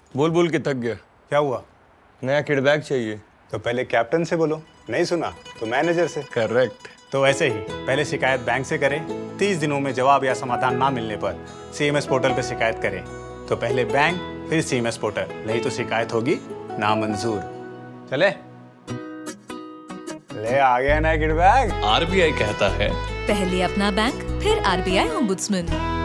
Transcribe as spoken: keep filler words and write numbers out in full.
बोल बोल के थक गया। क्या हुआ? नया किड बैग चाहिए। तो पहले कैप्टन से बोलो, नहीं सुना तो मैनेजर से। करेक्ट। तो ऐसे ही पहले शिकायत बैंक से करें, तीस दिनों में जवाब या समाधान ना मिलने पर सीएमएस पोर्टल पे शिकायत करें। तो पहले बैंक फिर सीएमएस पोर्टल, नहीं तो शिकायत होगी नामंजूर। चले ले आ गया ना किड बैग। आरबीआई कहता है पहले अपना बैंक फिर आरबीआई ओम्बुड्समैन।